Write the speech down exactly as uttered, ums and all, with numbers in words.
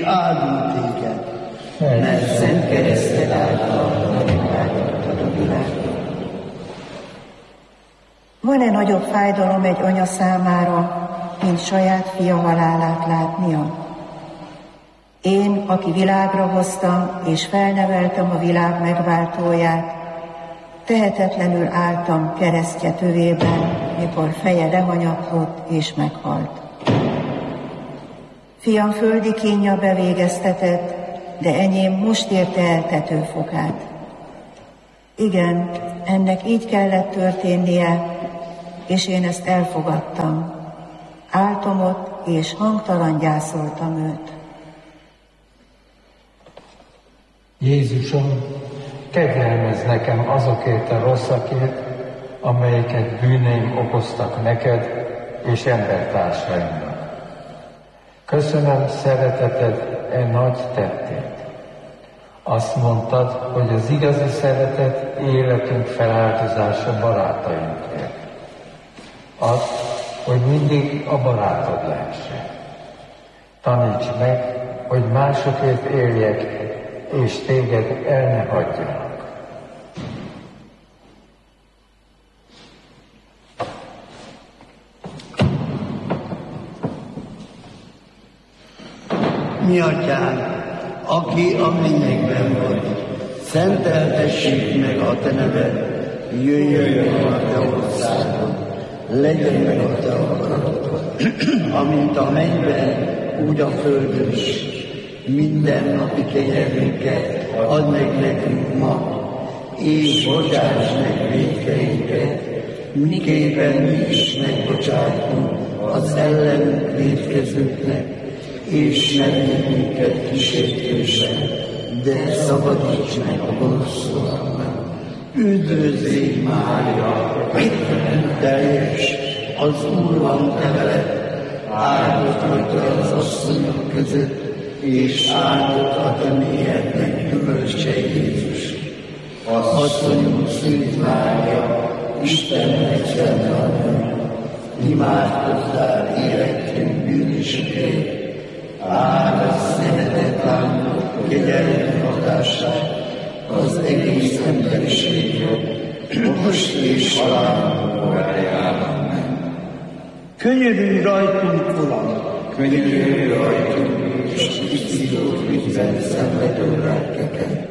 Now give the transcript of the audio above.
áldunk téged, mert szent kereszted által megváltottad a világot. Van-e nagyobb fájdalom egy anya számára, mint saját fia halálát látnia? Én, aki világra hoztam és felneveltem a világ megváltóját, tehetetlenül álltam keresztje tövében, mikor feje lehanyatlott és meghalt. Fiam földi kínja bevégeztetett, de enyém most érte el tetőfokát. Igen, ennek így kellett történnie, és én ezt elfogadtam. Álltam ott, és hangtalan gyászoltam őt. Jézusom, kegyelmezz nekem azokért a rosszakért, amelyeket bűneim okoztak neked és embertársaimnak. Köszönöm szereteted e nagy tettét. Azt mondtad, hogy az igazi szeretet életünk feláldozása barátainkért. Azt, hogy mindig a barátod lehessek. Taníts meg, hogy másokért éljek, és téged el ne hagyjanak. Mi atyánk, aki a mennyekben vagy, szenteltessék meg a te neved, jöjjön meg a te országod, legyen meg a te akaratod, amint a mennyben, úgy a földön is. Minden napi kegyelmünket add meg nekünk ma, és bocsáss meg vétkeinket, miképpen mi is megbocsátunk az ellenünk vétkezőknek, és ne vigy minket kísértésre, de szabadíts meg a gonosztól. Üdvözlégy Mária, Istenben teljes, az Úr van te veled, áldott vagy te az asszonyok között, és áldott a te mélyednek gyümölcse Jézus. Asszonyunk Szűz Mária, Istennek szent anyja, imádkozzál érettünk bűnösökért, áldott szeretet áldott kegyelmi hatását az egész emberiségre, most és halálunk órájában. Könyörülj rajtunk, Uram! Könyörülj rajtunk, és kiszívott vízben szenvedő lelkeket.